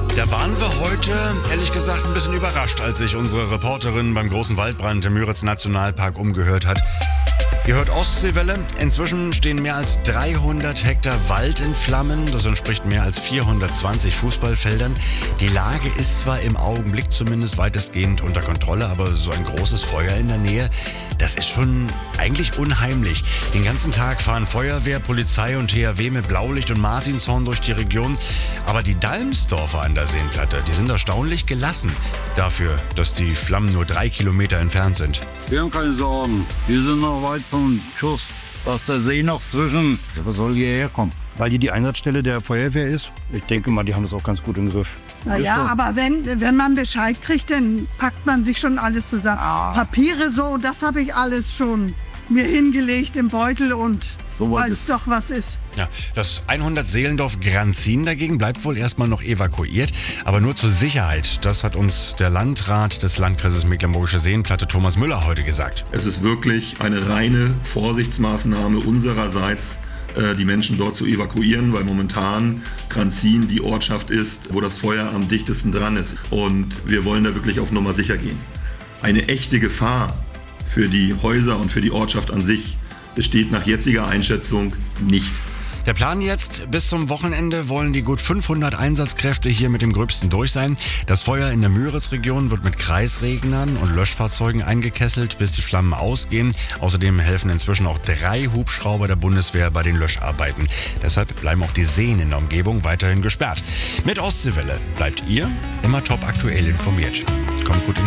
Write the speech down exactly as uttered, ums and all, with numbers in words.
Da waren wir heute, ehrlich gesagt, ein bisschen überrascht, als sich unsere Reporterin beim großen Waldbrand im Müritz Nationalpark umgehört hat. Ihr hört Ostseewelle. Inzwischen stehen mehr als dreihundert Hektar Wald in Flammen. Das entspricht mehr als vierhundertzwanzig Fußballfeldern. Die Lage ist zwar im Augenblick zumindest weitestgehend unter Kontrolle, aber so ein großes Feuer in der Nähe, das ist schon eigentlich unheimlich. Den ganzen Tag fahren Feuerwehr, Polizei und T H W mit Blaulicht und Martinshorn durch die Region. Aber die Dalmsdorfer an der Seenplatte, die sind erstaunlich gelassen dafür, dass die Flammen nur drei Kilometer entfernt sind. Wir haben keine Sorgen. Wir sind noch weit vom Schuss. Da ist der See noch zwischen. Was soll hierher kommen? Weil hier die Einsatzstelle der Feuerwehr ist. Ich denke mal, die haben das auch ganz gut im Griff. Naja, aber wenn, wenn man Bescheid kriegt, dann packt man sich schon alles zusammen. Ah. Papiere so, das habe ich alles schon mir hingelegt im Beutel und so falls doch was ist. Ja, das hundert Seelendorf Granzin dagegen bleibt wohl erstmal noch evakuiert, aber nur zur Sicherheit. Das hat uns der Landrat des Landkreises Mecklenburgische Seenplatte, Thomas Müller, heute gesagt. Es ist wirklich eine reine Vorsichtsmaßnahme unsererseits, die Menschen dort zu evakuieren, weil momentan Granzin die Ortschaft ist, wo das Feuer am dichtesten dran ist. Und wir wollen da wirklich auf Nummer sicher gehen. Eine echte Gefahr für die Häuser und für die Ortschaft an sich besteht nach jetziger Einschätzung nicht. Der Plan jetzt: bis zum Wochenende wollen die gut fünfhundert Einsatzkräfte hier mit dem Gröbsten durch sein. Das Feuer in der Müritz-Region wird mit Kreisregnern und Löschfahrzeugen eingekesselt, bis die Flammen ausgehen. Außerdem helfen inzwischen auch drei Hubschrauber der Bundeswehr bei den Löscharbeiten. Deshalb bleiben auch die Seen in der Umgebung weiterhin gesperrt. Mit Ostseewelle bleibt ihr immer top aktuell informiert. Kommt gut in